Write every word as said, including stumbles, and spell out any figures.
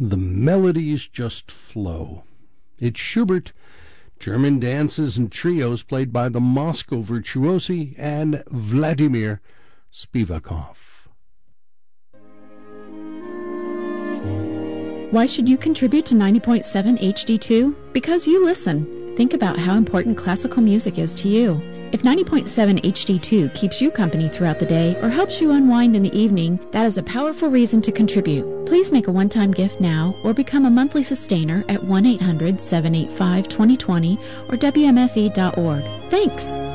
The melodies just flow. It's Schubert, German dances and trios played by the Moscow Virtuosi and Vladimir Spivakov. Why should you contribute to ninety point seven H D two? Because you listen. Think about how important classical music is to you. If ninety point seven H D two keeps you company throughout the day or helps you unwind in the evening, that is a powerful reason to contribute. Please make a one-time gift now or become a monthly sustainer at one eight hundred seven eight five two zero two zero or W M F E dot org. Thanks!